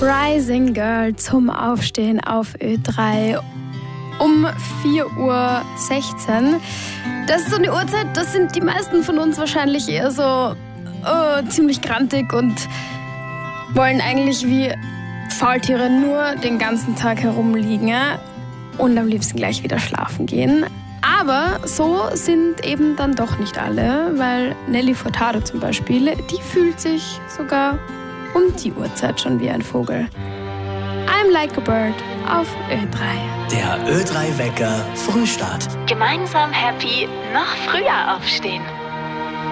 Rising Girl zum Aufstehen auf Ö3 um 4:16 Uhr. Das ist so eine Uhrzeit, das sind die meisten von uns wahrscheinlich eher so ziemlich grantig und wollen eigentlich wie Faultiere nur den ganzen Tag herumliegen und am liebsten gleich wieder schlafen gehen. Aber so sind eben dann doch nicht alle, weil Nelly Furtado zum Beispiel, die fühlt sich sogar um die Uhrzeit schon wie ein Vogel. I'm Like a Bird auf Ö3. Der Ö3-Wecker Frühstart. Gemeinsam happy, noch früher aufstehen.